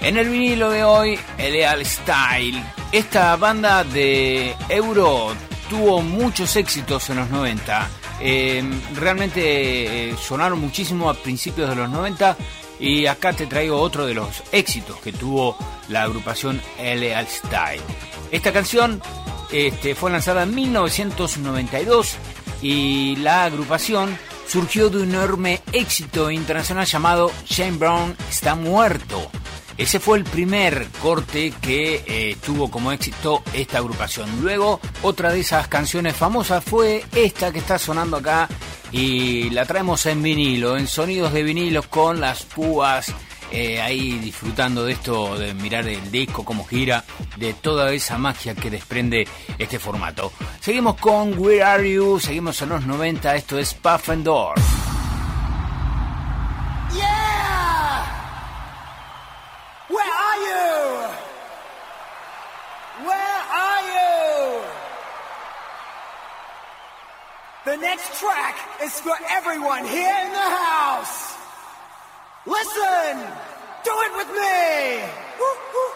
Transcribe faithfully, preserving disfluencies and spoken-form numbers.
En el vinilo de hoy, Eleal Style. Esta banda de Euro tuvo muchos éxitos en los noventa. Eh, realmente eh, sonaron muchísimo a principios de los noventa. Y acá te traigo otro de los éxitos que tuvo la agrupación Eleal Style. Esta canción este, fue lanzada en mil novecientos noventa y dos y la agrupación surgió de un enorme éxito internacional llamado James Brown está muerto. Ese fue el primer corte que eh, tuvo como éxito esta agrupación. Luego, otra de esas canciones famosas fue esta que está sonando acá y la traemos en vinilo, en sonidos de vinilos con las púas, eh, ahí disfrutando de esto, de mirar el disco, cómo gira, de toda esa magia que desprende este formato. Seguimos con Where Are You, seguimos en los noventa, esto es Puff and Door. Where are you? Where are you? The next track is for everyone here in the house. Listen, do it with me. Woo-hoo.